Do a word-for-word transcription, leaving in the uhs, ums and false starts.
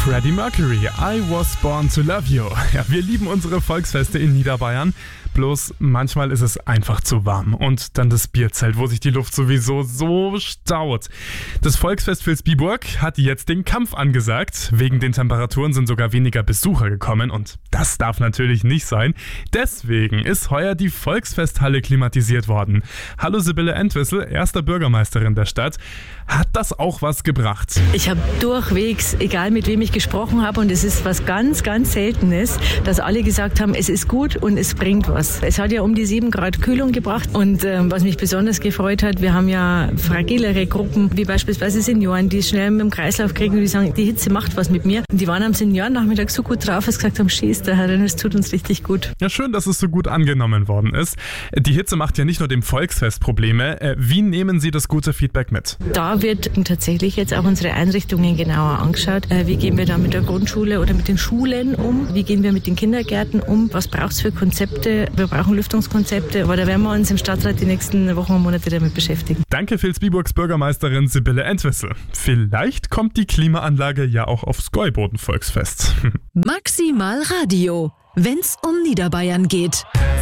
Freddie Mercury, I Was Born to Love You. Ja, wir lieben unsere Volksfeste in Niederbayern. Bloß manchmal ist es einfach zu warm. Und dann das Bierzelt, wo sich die Luft sowieso so staut. Das Volksfest Vilsbiburg hat jetzt den Kampf angesagt. Wegen den Temperaturen sind sogar weniger Besucher gekommen. Und das darf natürlich nicht sein. Deswegen ist heuer die Volksfesthalle klimatisiert worden. Hallo Sibylle Entwistle, erster Bürgermeisterin der Stadt. Hat das auch was gebracht? Ich habe durchwegs, egal mit wem ich gesprochen habe, und es ist was ganz, ganz Seltenes, dass alle gesagt haben, es ist gut und es bringt was. Es hat ja um die sieben Grad Kühlung gebracht und ähm, was mich besonders gefreut hat, wir haben ja fragilere Gruppen, wie beispielsweise Senioren, die schnell mit dem Kreislauf kriegen und die sagen, die Hitze macht was mit mir. Und die waren am Seniorennachmittag so gut drauf, dass sie gesagt haben, schieß, der Herr, es tut uns richtig gut. Ja, schön, dass es so gut angenommen worden ist. Die Hitze macht ja nicht nur dem Volksfest Probleme. Wie nehmen Sie das gute Feedback mit? Da wird tatsächlich jetzt auch unsere Einrichtungen genauer angeschaut. Wie gehen wir da mit der Grundschule oder mit den Schulen um? Wie gehen wir mit den Kindergärten um? Was braucht es für Konzepte? Wir brauchen Lüftungskonzepte, aber da werden wir uns im Stadtrat die nächsten Wochen und Monate damit beschäftigen. Danke Vilsbiburgs Bürgermeisterin Sibylle Entwistle. Vielleicht kommt die Klimaanlage ja auch aufs Gäuboden Volksfest. Maximal Radio, wenn's um Niederbayern geht.